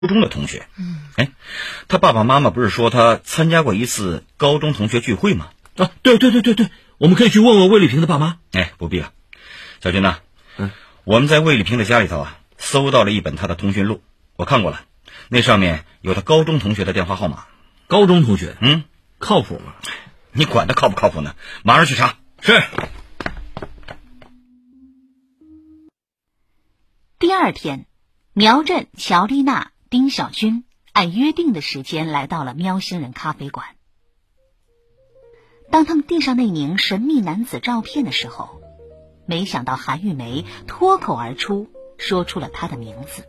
中的同学。他爸爸妈妈不是说他参加过一次高中同学聚会吗？ 啊，对，我们可以去问问魏丽萍的爸妈。 不必了。小军呐，我们在魏丽萍的家里头搜到了一本他的通讯录，我看过了，那上面有他高中同学的电话号码。 高中同学？靠谱吗？ 你管他靠不靠谱呢？马上去查。 是。 第二天，苗振、乔丽娜、丁小军按约定的时间来到了喵星人咖啡馆。当他们递上那名神秘男子照片的时候，没想到韩玉梅脱口而出说出了他的名字。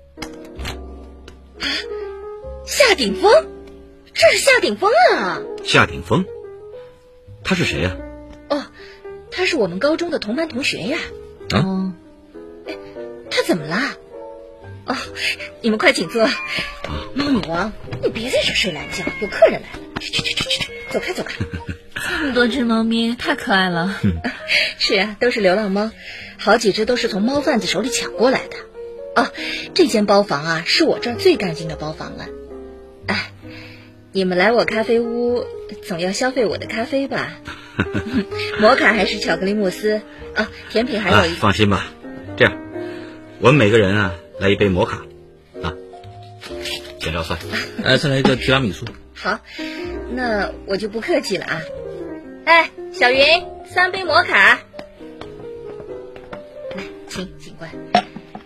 夏鼎峰，这是夏鼎峰啊！ 夏鼎峰？他是谁呀？ 他是我们高中的同班同学呀。他怎么啦？你们快请坐。猫女王，你别在这睡懒觉，有客人来了。去，走开。 这么多只猫咪，太可爱了。 是啊，都是流浪猫，好几只都是从猫贩子手里抢过来的。这间包房啊，是我这儿最干净的包房了。你们来我咖啡屋，总要消费我的咖啡吧？摩卡还是巧克力慕斯？甜品还有一放心吧，这样，我们每个人来一杯摩卡，先照算。 再来一个提拉米苏。 好，那我就不客气了啊。小云，3杯摩卡。来，请过来。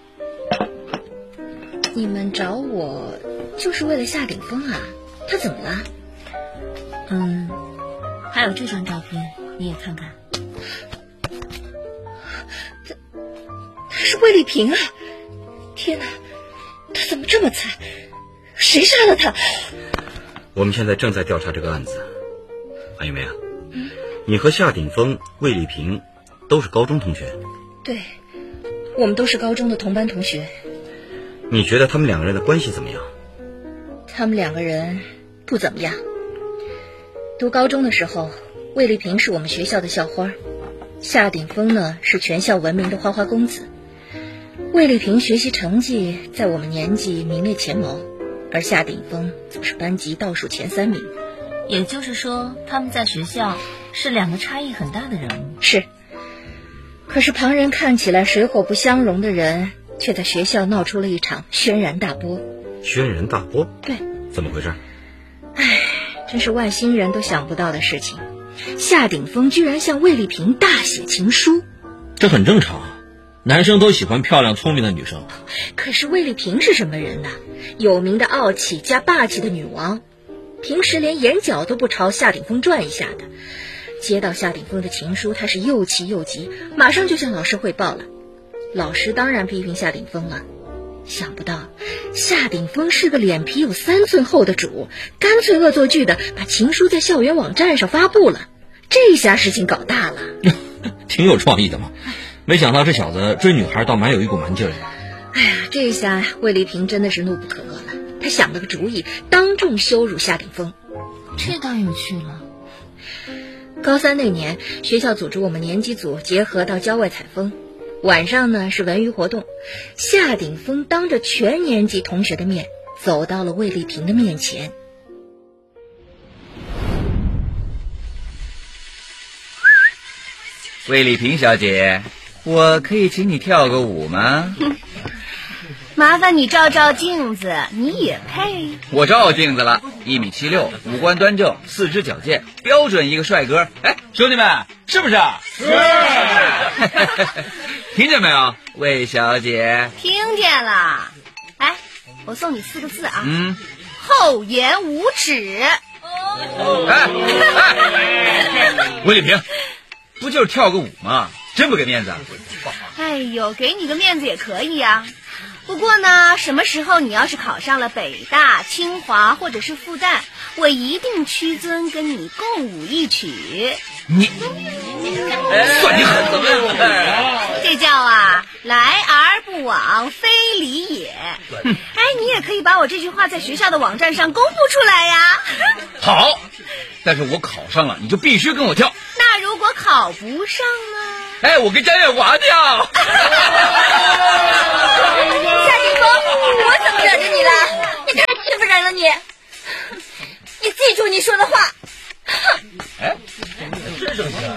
你们找我就是为了夏鼎峰啊？他怎么了？ 还有这张照片，你也看看。 他是魏丽萍啊！天哪，他怎么这么惨？谁杀了他？ 我们现在正在调查这个案子。韩玉梅你和夏鼎峰、魏丽萍都是高中同学？ 对，我们都是高中的同班同学。 你觉得他们两个人的关系怎么样？ 他们两个人不怎么样。读高中的时候，魏丽萍是我们学校的校花，夏鼎峰呢是全校闻名的花花公子。魏丽萍学习成绩在我们年级名列前茅，而夏鼎峰则是班级倒数前3名。 也就是说，他们在学校是2个差异很大的人物。 是。可是旁人看起来水火不相容的人，却在学校闹出了一场轩然大波。 轩然大波？ 对。 怎么回事？ 真是外星人都想不到的事情。夏鼎峰居然向魏丽萍大写情书。 这很正常啊，男生都喜欢漂亮聪明的女生。 可是魏丽萍是什么人呢？有名的傲气加霸气的女王，平时连眼角都不朝夏鼎峰转一下的。接到夏鼎峰的情书，她是又气又急，马上就向老师汇报了。老师当然批评夏鼎峰了。想不到夏鼎峰是个脸皮有3寸厚的主，干脆恶作剧的把情书在校园网站上发布了。这下事情搞大了。 挺有创意的嘛，没想到这小子追女孩倒蛮有一股蛮劲儿的。 这下魏丽萍真的是怒不可遏了。她想了个主意，当众羞辱夏鼎峰。 这倒有趣了。 高3那年，学校组织我们年级组结合到郊外采风，晚上呢是文娱活动。夏鼎峰当着全年级同学的面走到了魏丽萍的面前。 魏丽萍小姐，我可以请你跳个舞吗？ 麻烦你照照镜子，你也配？ 我照镜子了，1.76米，五官端正，四肢矫健，标准一个帅哥。兄弟们，是不是？是。听见没有，魏小姐？ 听见了。我送你4个字啊。厚颜无耻。 魏丽萍，不就是跳个舞吗？真不给面子啊？ 给你个面子也可以啊。不过呢，什么时候你要是考上了北大、清华或者是复旦，我一定屈尊跟你共舞一曲。 你算你狠！ 这叫来而不往非礼也。你也可以把我这句话在学校的网站上公布出来呀。 好，但是我考上了，你就必须跟我跳。 那如果考不上呢？ 我跟张远华跳。 夏鼎峰，我怎么惹着你了？你干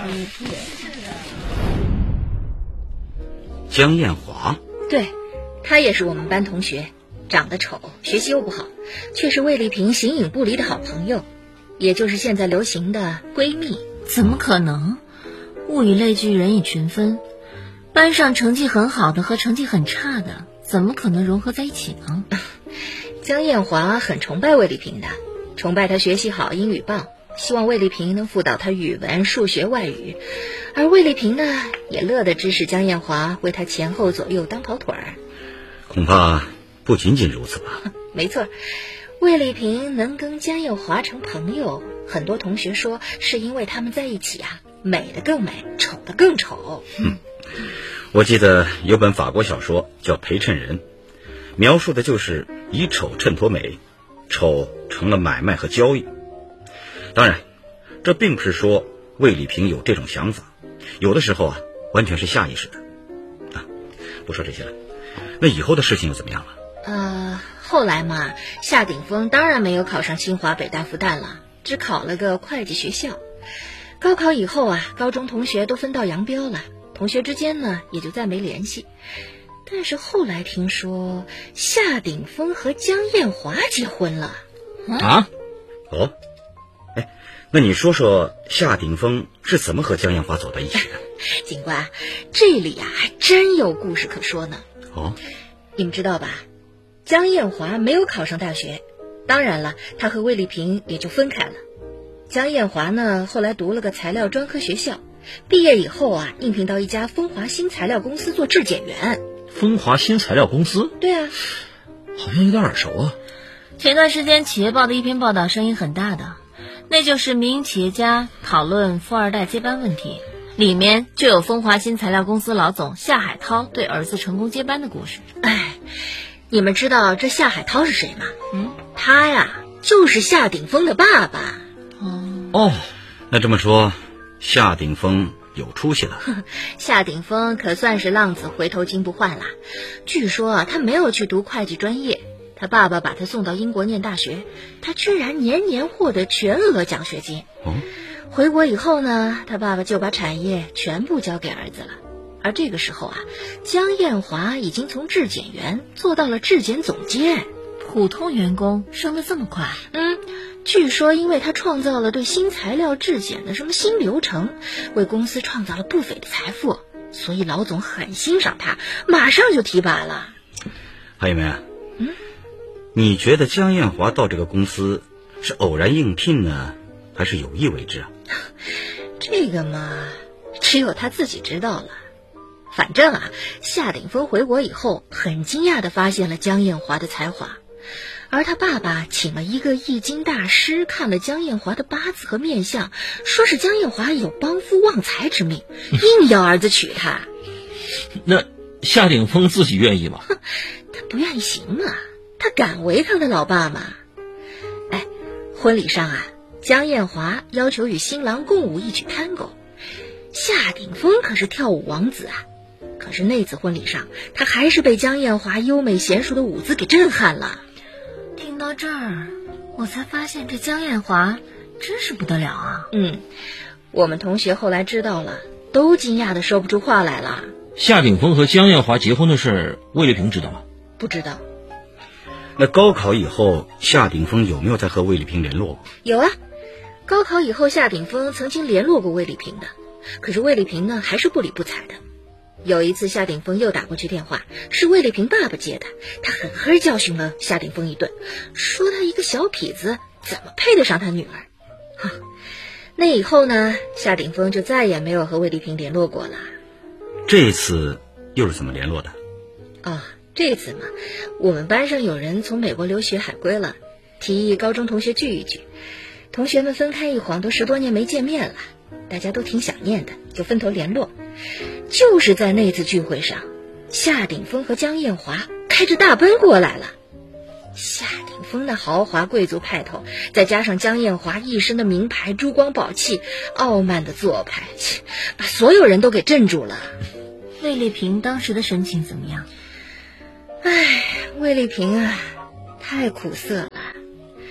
江艳华， 对，她也是我们班同学，长得丑，学习又不好，却是魏丽萍形影不离的好朋友，也就是现在流行的闺蜜。 怎么可能？物以类聚，人以群分，班上成绩很好的和成绩很差的，怎么可能融合在一起呢？ 江艳华很崇拜魏丽萍的，崇拜她学习好，英语棒，希望魏丽萍能辅导她语文、数学、外语。而魏丽萍呢，也乐得指使江艳华为她前后左右当跑腿儿。 恐怕不仅仅如此吧。 没错，魏丽萍能跟江艳华成朋友，很多同学说是因为他们在一起啊，美的更美，丑的更丑。 我记得有本法国小说叫《陪衬人》，描述的就是以丑衬托美，丑成了买卖和交易。当然，这并不是说魏丽萍有这种想法，有的时候啊，完全是下意识的。不说这些了，那以后的事情又怎么样了？ 后来嘛，夏鼎峰当然没有考上清华、北大、复旦了，只考了个会计学校。高考以后啊，高中同学都分道扬镳了，同学之间呢也就再没联系。但是后来听说夏鼎峰和江艳华结婚了。 哦，那你说说夏鼎峰是怎么和江艳华走到一起的？ 警官，这里啊还真有故事可说呢。你们知道吧？江艳华没有考上大学，当然了，她和魏丽萍也就分开了。江艳华呢，后来读了个材料专科学校，毕业以后啊，应聘到一家风华新材料公司做质检员。 风华新材料公司？ 对啊， 好像有点耳熟啊。 前段时间企业报的一篇报道声音很大的，那就是民营企业家讨论富二代接班问题，里面就有风华新材料公司老总夏海涛对儿子成功接班的故事。 你们知道这夏海涛是谁吗？他呀就是夏鼎峰的爸爸。 那这么说，夏鼎峰有出息了。 夏鼎峰可算是浪子回头金不换啦。据说啊，他没有去读会计专业，他爸爸把他送到英国念大学，他居然年年获得全额奖学金。回国以后呢，他爸爸就把产业全部交给儿子了。而这个时候啊，江艳华已经从质检员做到了质检总监。 普通员工升得这么快？ 据说因为他创造了对新材料质检的什么新流程，为公司创造了不菲的财富，所以老总很欣赏他，马上就提拔了。 韩一梅，你觉得江艳华到这个公司是偶然应聘呢，还是有意为之啊？ 这个嘛，只有他自己知道了。反正啊，夏鼎峰回国以后，很惊讶地发现了江艳华的才华，而他爸爸请了一个易经大师看了江艳华的八字和面相，说是江艳华有帮夫旺财之命，硬要儿子娶她。 那夏鼎峰自己愿意吗？ 他不愿意行吗？他敢违抗他老爸吗？婚礼上啊，江艳华要求与新郎共舞一曲探戈，夏鼎峰可是跳舞王子啊。可是那次婚礼上，他还是被江艳华优美娴熟的舞姿给震撼了。 听到这儿，我才发现这江艳华真是不得了啊。 我们同学后来知道了，都惊讶的说不出话来了。 夏鼎峰和江艳华结婚的事，魏丽萍知道吗？ 不知道。 那高考以后，夏鼎峰有没有再和魏丽萍联络过？ 有啊，高考以后，夏鼎峰曾经联络过魏丽萍的，可是魏丽萍呢，还是不理不睬的。有一次夏鼎峰又打过去电话，是魏丽萍爸爸接的，他狠狠教训了夏鼎峰一顿，说他一个小痞子怎么配得上他女儿。那以后呢，夏鼎峰就再也没有和魏丽萍联络过了。 这次又是怎么联络的？ 这次嘛，我们班上有人从美国留学海归了，提议高中同学聚一聚。同学们分开一晃都10多年没见面了，大家都挺想念的，就分头联络。就是在那次聚会上，夏鼎峰和江艳华开着大奔过来了。夏鼎峰的豪华贵族派头，再加上江艳华一身的名牌珠光宝气，傲慢的做派，把所有人都给镇住了。 魏丽萍当时的神情怎么样？ 魏丽萍啊，太苦涩了。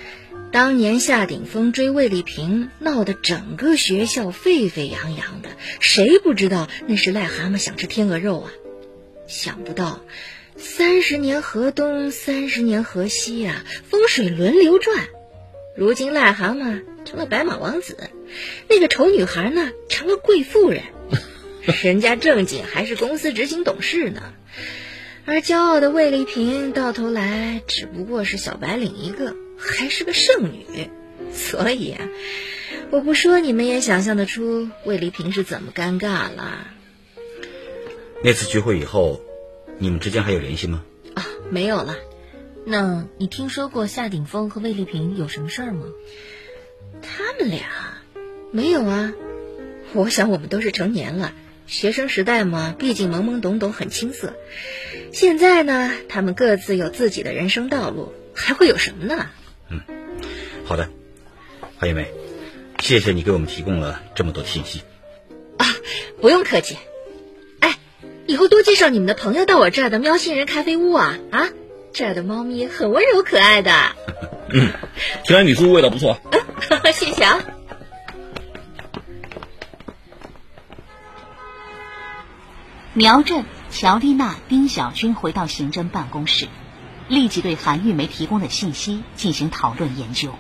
当年夏鼎峰追魏丽萍，闹得整个学校沸沸扬扬的，谁不知道那是癞蛤蟆想吃天鹅肉啊？想不到30年河东，30年河西啊，风水轮流转。如今癞蛤蟆成了白马王子，那个丑女孩呢成了贵妇人，人家正经还是公司执行董事呢，而骄傲的魏丽萍到头来只不过是小白领一个，还是个剩女。所以啊，我不说你们也想象得出魏丽萍是怎么尴尬了。 那次聚会以后，你们之间还有联系吗？ 啊，没有了。 那你听说过夏鼎峰和魏丽萍有什么事儿吗？ 他们俩没有啊。我想我们都是成年了，学生时代嘛，毕竟懵懵懂懂，很青涩。现在呢，他们各自有自己的人生道路，还会有什么呢？ 好的，华玉梅，谢谢你给我们提供了这么多的信息。 啊，不用客气。哎，以后多介绍你们的朋友到我这儿的喵星人咖啡屋啊！啊，这儿的猫咪很温柔可爱的。 提拉米苏味道不错。 谢谢啊。 苗震、乔丽娜、丁小军回到刑侦办公室，立即对韩玉梅提供的信息进行讨论研究。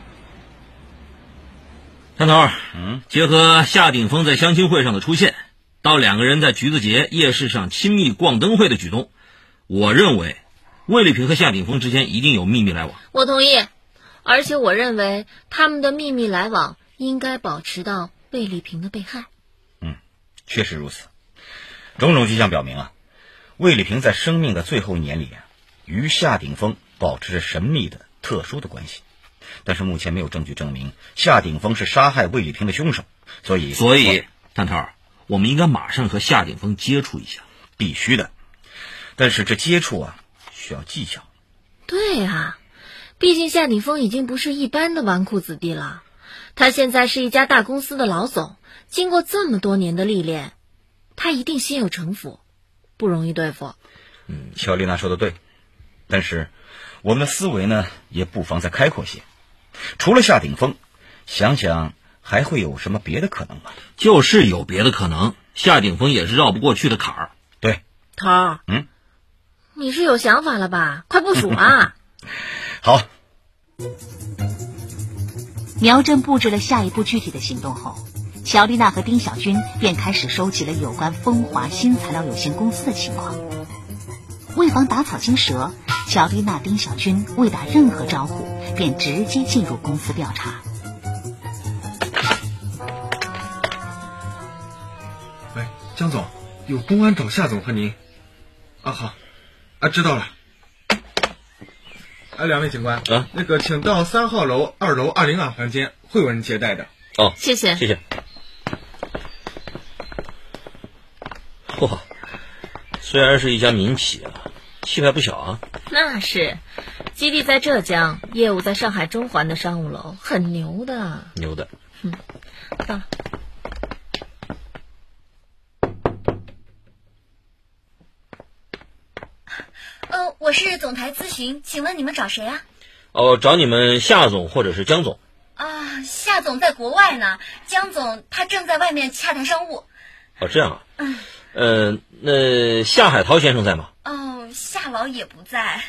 探头，结合夏鼎峰在相亲会上的出现，到2个人在橘子节夜市上亲密逛灯会的举动，我认为魏丽萍和夏鼎峰之间一定有秘密来往。 我同意，而且我认为他们的秘密来往应该保持到魏丽萍的被害。 确实如此。种种迹象表明啊，魏丽萍在生命的最后1年里与夏鼎峰保持着神秘的特殊的关系，但是目前没有证据证明夏鼎峰是杀害魏丽萍的凶手，所以探头，我们应该马上和夏鼎峰接触一下。 必须的，但是这接触啊需要技巧。 对啊，毕竟夏鼎峰已经不是一般的纨绔子弟了，他现在是一家大公司的老总，经过这么多年的历练，他一定心有城府，不容易对付。 乔丽娜说的对，但是我们的思维呢也不妨再开阔些。除了夏鼎峰，想想还会有什么别的可能吗？ 就是有别的可能，夏鼎峰也是绕不过去的坎儿。 对， 头儿，你是有想法了吧？快部署啊！ 好。 苗震布置了下一步具体的行动后，乔丽娜和丁小军便开始收集了有关风华新材料有限公司的情况。为防打草惊蛇，乔丽娜、丁小军未打任何招呼，便直接进入公司调查。 喂，江总，有公安找夏总和您。啊，好，啊，知道了。啊，两位警官，那个请到3号楼2楼202房间，会有人接待的。 哦， 谢谢， 谢谢。嚯，虽然是一家民企啊，气派不小啊。 那是，基地在浙江，业务在上海中环的商务楼，很牛的。 牛的。 到了。 我是总台咨询，请问你们找谁啊？ 找你们夏总或者是江总。 啊，夏总在国外呢，江总他正在外面洽谈商务。 这样啊。那夏海涛先生在吗？ 夏老也不在。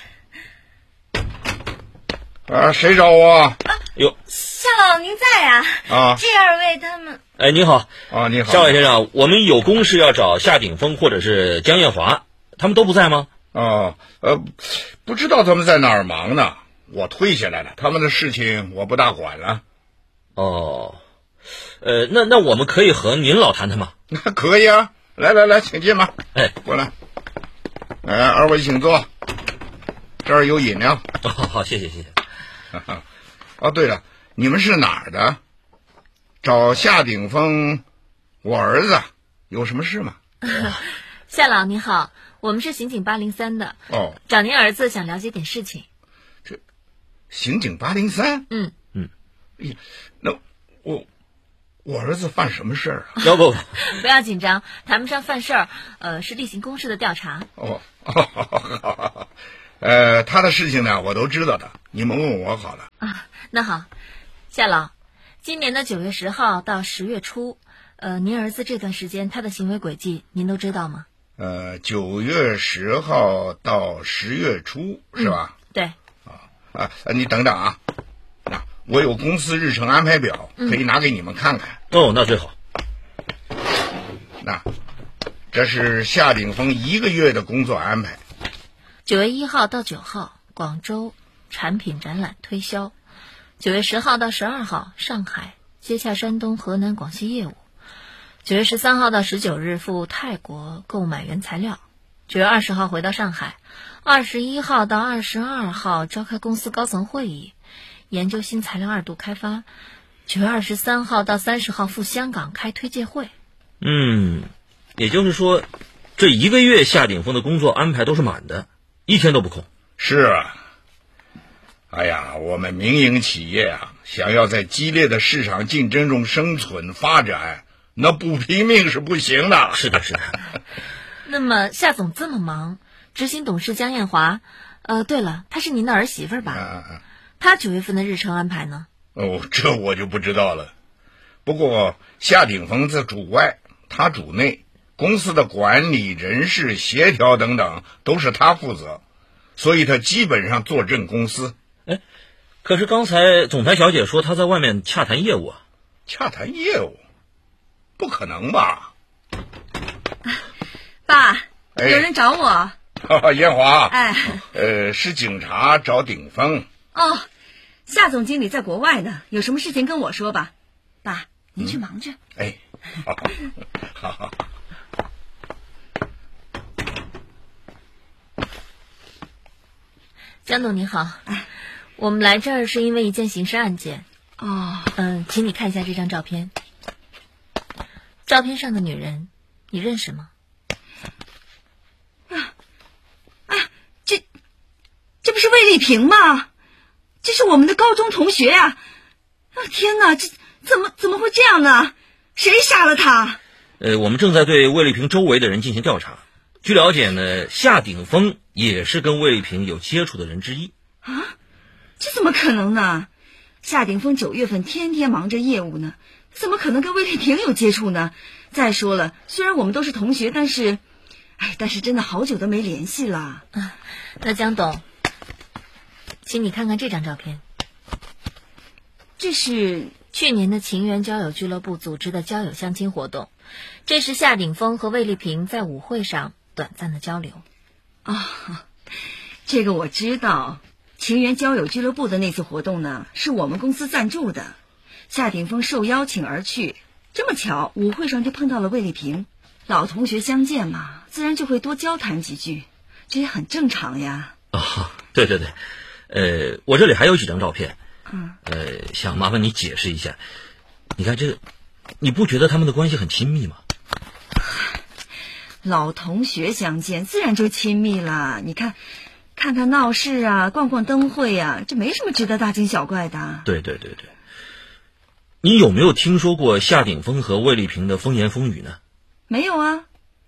谁找我？ 夏老您在啊？这2位他们。 您好。 你好。 夏伟先生，我们有公事要找夏鼎峰或者是江艳华，他们都不在吗？ 不知道他们在哪儿忙呢，我退下来了，他们的事情我不大管了。 那我们可以和您老谈谈吗？ 那可以啊，来，请进吧。过来。2位请坐，这儿有饮料。 好，谢谢。 对了，你们是哪儿的？找夏鼎峰，我儿子，有什么事吗？ 夏老你好，我们是刑警803的。找您儿子想了解点事情。 这刑警803？那我儿子犯什么事儿啊？ 不要紧张，谈不上犯事儿，是例行公事的调查。 他的事情呢我都知道的，你们问我好了。 那好，夏老，今年的9月10号到10月初，您儿子这段时间他的行为轨迹您都知道吗 ？9月10号到10月初是吧？ 对。 你等等啊，我有公司日程安排表，可以拿给你们看看。 哦，那最好。 这是夏鼎峰1个月的工作安排。 9月1号到9号，广州产品展览推销；9月10号到12号，上海接洽山东、河南、广西业务；9月13号到19日赴泰国购买原材料；9月20号回到上海；21号到22号召开公司高层会议，研究新材料2度开发；9月23号到30号赴香港开推介会。 也就是说，这1个月夏鼎峰的工作安排都是满的，一天都不空。 是啊。哎呀，我们民营企业啊，想要在激烈的市场竞争中生存发展，那不拼命是不行的。 是的，是的。 那么夏总这么忙，执行董事江艳华，对了，她是您的儿媳妇吧？她9月份的日程安排呢？ 这我就不知道了。不过夏鼎峰在主外，他主内，公司的管理、人事、协调等等都是他负责，所以他基本上坐镇公司。 可是刚才总裁小姐说她在外面洽谈业务啊。 洽谈业务？不可能吧？ 爸，有人找我。 艳华。 是警察找鼎峰。 夏总经理在国外呢，有什么事情跟我说吧。爸，您去忙着。 好。 江总您好，我们来这儿是因为一件刑事案件。请你看一下这张照片。照片上的女人，你认识吗？ 这不是魏丽萍吗？这是我们的高中同学呀！天哪，这怎么会这样呢？谁杀了她？ 我们正在对魏丽萍周围的人进行调查。据了解呢，夏鼎峰也是跟魏丽萍有接触的人之一。 这怎么可能呢？夏鼎峰9月份天天忙着业务呢，怎么可能跟魏丽萍有接触呢？再说了，虽然我们都是同学，但是真的好久都没联系了。 那江董，请你看看这张照片。 这是去年的情缘交友俱乐部组织的交友相亲活动，这是夏鼎峰和魏丽萍在舞会上短暂的交流。 这个我知道，情缘交友俱乐部的那次活动呢，是我们公司赞助的，夏鼎峰受邀请而去，这么巧，舞会上就碰到了魏丽萍，老同学相见嘛，自然就会多交谈几句，这也很正常呀。 对，我这里还有几张照片，想麻烦你解释一下。你看这，你不觉得他们的关系很亲密吗？ 老同学相见，自然就亲密了。你看看闹市啊，逛逛灯会啊，这没什么值得大惊小怪的。 对。你有没有听说过夏鼎峰和魏丽萍的风言风语呢？ 没有啊。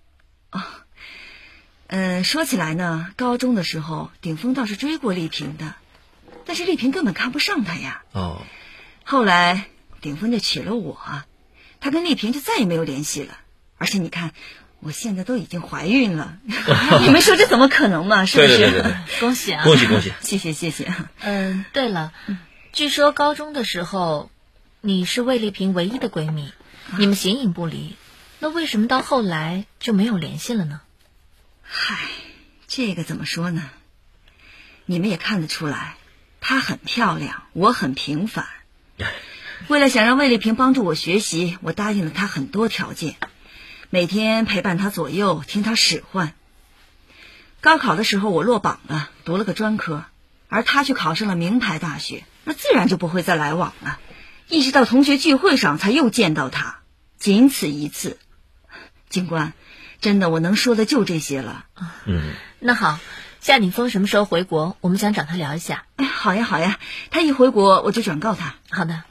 说起来呢，高中的时候，鼎峰倒是追过丽萍的，但是丽萍根本看不上他呀。后来鼎峰就娶了我，他跟丽萍就再也没有联系了。而且你看，我现在都已经怀孕了，你们说这怎么可能嘛？是不是？ 对， 恭喜啊！ 恭喜！ 谢谢。 对了，据说高中的时候，你是魏丽萍唯一的闺蜜，你们形影不离，那为什么到后来就没有联系了呢？ 这个怎么说呢？你们也看得出来，她很漂亮，我很平凡。为了想让魏丽萍帮助我学习，我答应了她很多条件，每天陪伴她左右，听她使唤。高考的时候我落榜了，读了个专科，而她却考上了名牌大学，那自然就不会再来往了。一直到同学聚会上才又见到她，仅此一次。警官，真的我能说的就这些了。 那好，夏鼎峰什么时候回国？我们想找他聊一下。 好呀，他一回国我就转告他。 好的。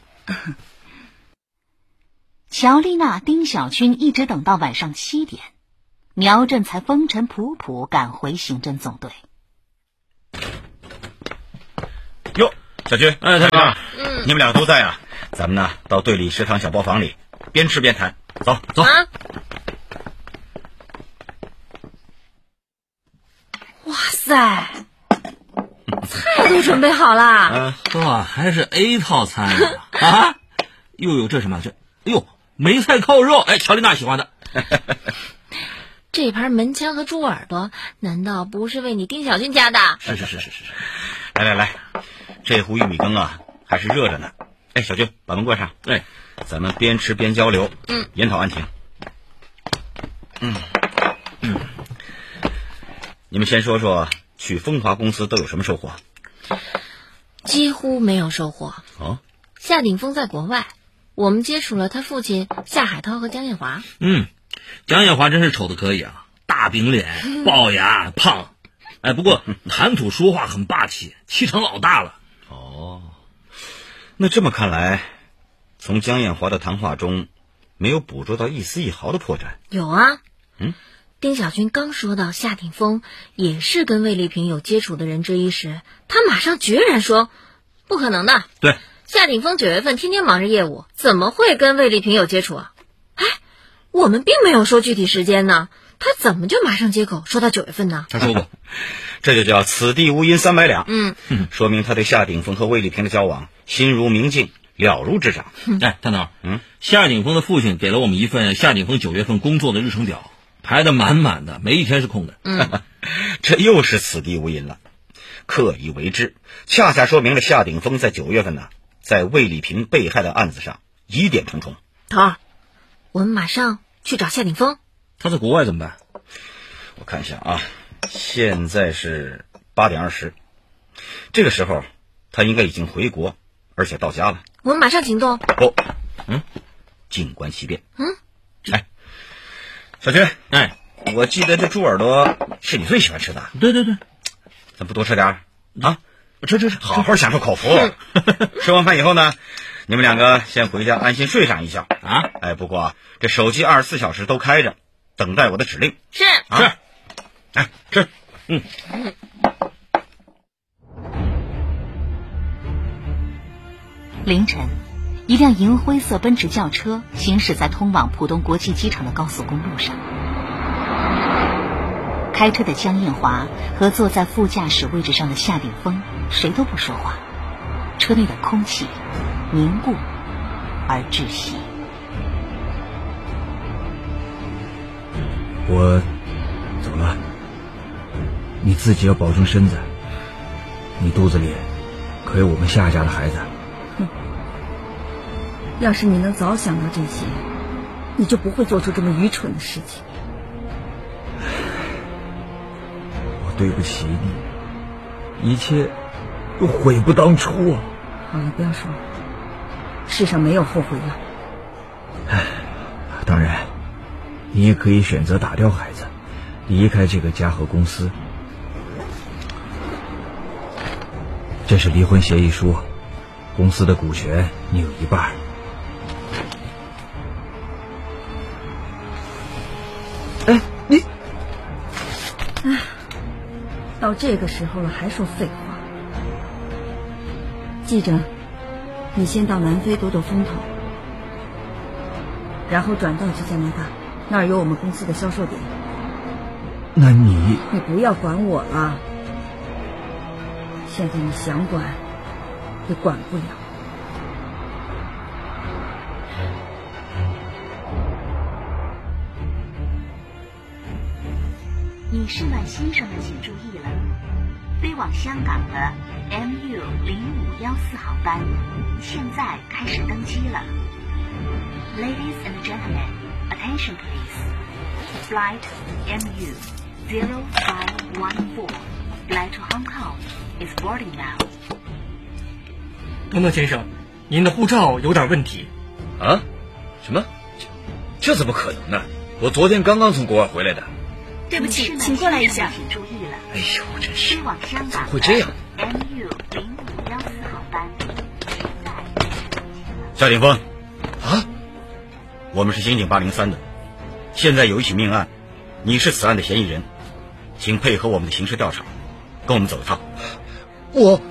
乔丽娜、丁小军一直等到晚上7点，苗振才风尘仆仆赶回刑侦总队。 小军， 哎，台长， 你们俩都在啊，咱们呢到队里食堂小包房里，边吃边谈。走走。 啊！哇塞，菜都准备好了。 哇，还是 A 套餐啊！又有这什么？哎呦，梅菜扣肉，哎，乔丽娜喜欢的。 这盘门腔和猪耳朵，难道不是为你丁小军加的？ 是。来，这壶玉米羹啊，还是热着呢。哎，小军，把门关上。哎，咱们边吃边交流，研讨案情。你们先说说去风华公司都有什么收获？ 几乎没有收获。 哦， 夏鼎峰在国外，我们接触了他父亲夏海涛和江艳华。 江艳华真是丑的可以啊，大饼脸，龅牙，胖。哎，不过谈吐说话很霸气，气场老大了。 哦，那这么看来，从江艳华的谈话中，没有捕捉到一丝一毫的破绽。 有啊。丁小军刚说到夏鼎峰也是跟魏丽萍有接触的人之一时，他马上决然说不可能的。 对， 夏鼎峰9月份天天忙着业务，怎么会跟魏丽萍有接触啊？哎，我们并没有说具体时间呢，他怎么就马上接口说到9月份呢？ 他说过。 这就叫此地无银三百两。说明他对夏鼎峰和魏丽萍的交往心如明镜，了如指掌。 哎，探头，夏鼎峰的父亲给了我们一份夏鼎峰9月份工作的日程表，排得满满的，没一天是空的。 这又是此地无银了，刻意为之，恰恰说明了夏鼎峰在9月份呢，在魏丽萍被害的案子上疑点重重。 头儿，我们马上去找夏鼎峰。 他在国外怎么办？ 我看一下啊，现在是8点20，这个时候他应该已经回国，而且到家了。 我们马上行动。 不，静观其变。哎，小军，我记得这猪耳朵是你最喜欢吃的。 对， 咱不多吃点儿啊？吃，好好享受口福。吃完饭以后呢，你们两个先回家安心睡上一觉啊。哎，不过这手机24小时都开着，等待我的指令。 是。 哎，吃。 凌晨，一辆银灰色奔驰轿车行驶在通往浦东国际机场的高速公路上。开车的江艳华和坐在副驾驶位置上的夏鼎峰谁都不说话，车内的空气凝固而窒息。 我走了，你自己要保重身子，你肚子里可有我们夏家的孩子。 要是你能早想到这些，你就不会做出这么愚蠢的事情。 我对不起你，一切都悔不当初啊。 好了，不要说了，世上没有后悔药。 当然，你也可以选择打掉孩子，离开这个家和公司。这是离婚协议书，公司的股权你有一半。哎，你， 到这个时候了还说废话。记着，你先到南非躲躲风头，然后转道去加拿大，那儿有我们公司的销售点。 那你不要管我了，现在你想管也管不了。 女士们、先生们请注意了，飞往香港的 MU0514 航班现在开始登机了。Ladies and gentlemen, attention please. Flight MU0514, flight to Hong Kong is boarding now. 东东先生，您的护照有点问题。 啊？什么？这怎么可能呢？我昨天刚刚从国外回来的。 对不起，请过来一下。 哎呦，真是， 飞往香港怎么会这样 ？MU0514航班。 夏鼎峰， 啊， 我们是刑警803的，现在有一起命案，你是此案的嫌疑人，请配合我们的刑事调查，跟我们走一趟。 我